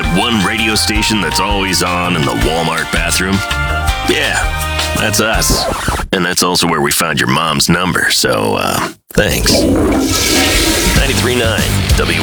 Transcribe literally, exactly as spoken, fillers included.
One radio station that's always on in the Walmart bathroom? Yeah, that's us. And that's also where we found your mom's number, so, uh, thanks. ninety-three point nine W